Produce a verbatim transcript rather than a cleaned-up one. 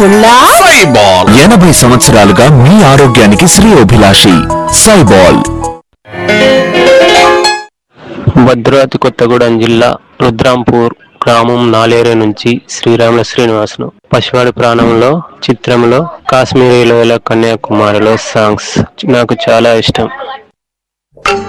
అంటున్నా సైబాల్ ఎనభై సంవత్సరాలుగా మీ ఆరోగ్యానికి శ్రేయోభిలాషి సైబాల్. భద్రాద్రి కొత్తగూడెం జిల్లా రుద్రాంపూర్ గ్రామం నాలేరు నుంచి శ్రీరాముల శ్రీనివాసును. పసివాడి ప్రాణంలో చిత్రంలో కాశ్మీరీలో కన్యాకుమారిలో సాంగ్స్ నాకు చాలా ఇష్టం.